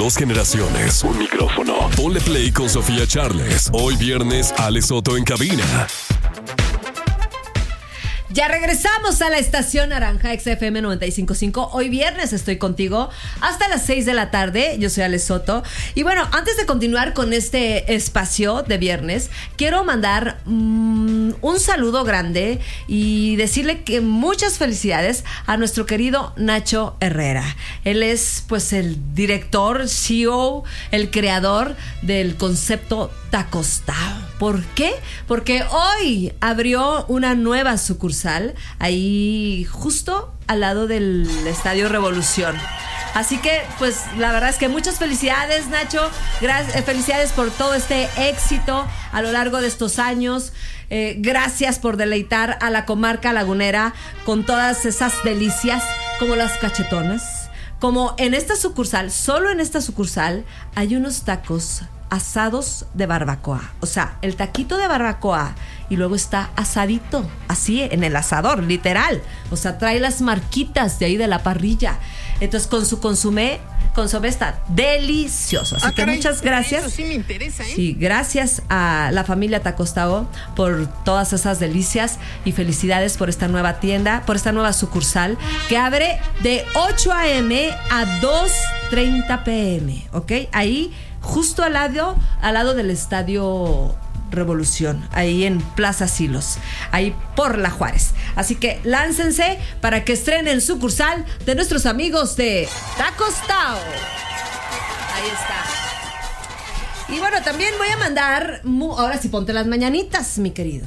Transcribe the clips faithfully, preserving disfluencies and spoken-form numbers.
Dos generaciones, un micrófono. Ponle play con Sofía Charles. Hoy viernes, Ale Soto en cabina. Ya regresamos a la estación naranja X F M noventa y cinco punto cinco. Hoy viernes estoy contigo hasta las seis de la tarde. Yo soy Ale Soto. Y bueno, antes de continuar con este espacio de viernes, quiero mandar mmm, un saludo grande y decirle que muchas felicidades a nuestro querido Nacho Herrera. Él es pues el director, C E O, el creador del concepto Tacostao. ¿Por qué? Porque hoy abrió una nueva sucursal ahí justo al lado del Estadio Revolución. Así que, pues, la verdad es que muchas felicidades, Nacho. Gracias, eh, felicidades por todo este éxito a lo largo de estos años. Eh, gracias por deleitar a la comarca lagunera con todas esas delicias como las cachetonas. Como en esta sucursal, solo en esta sucursal, hay unos tacos asados de barbacoa. O sea, el taquito de barbacoa y luego está asadito, así en el asador, literal. O sea, trae las marquitas de ahí de la parrilla. Entonces, con su consomé, consomé está delicioso. Así ah, que caray, muchas gracias. Eso sí me interesa, ¿eh? Sí, gracias a la familia Tacostao por todas esas delicias y felicidades por esta nueva tienda, por esta nueva sucursal que abre de ocho a.m. a dos treinta p.m. ¿Ok? Ahí justo al lado, al lado del Estadio Revolución, ahí en Plaza Silos, ahí por La Juárez. Así que láncense para que estrenen sucursal de nuestros amigos de Tacostao. Ahí está. Y bueno, también voy a mandar, ahora sí ponte las mañanitas, mi querido,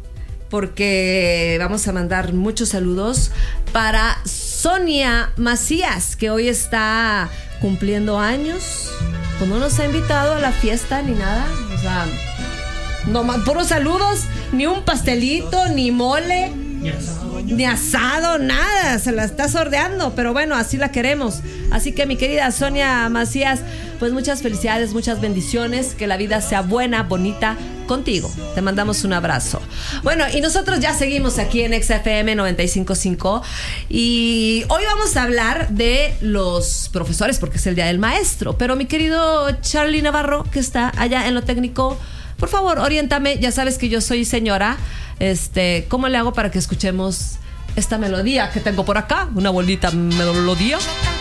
porque vamos a mandar muchos saludos para Sonia Macías, que hoy está cumpliendo años. Pues no nos ha invitado a la fiesta ni nada. O sea, no más puros saludos, ni un pastelito, ni mole, ni asado, ni asado, nada. Se la está sordeando, pero bueno, así la queremos. Así que mi querida Sonia Macías, pues muchas felicidades, muchas bendiciones, que la vida sea buena, bonita contigo. Te mandamos un abrazo. Bueno, y nosotros ya seguimos aquí en X F M noventa y cinco punto cinco y hoy vamos a hablar de los profesores porque es el Día del Maestro. Pero mi querido Charlie Navarro, que está allá en lo técnico, por favor, oriéntame. Ya sabes que yo soy señora. Este, ¿cómo le hago para que escuchemos esta melodía que tengo por acá? Una bonita melodía.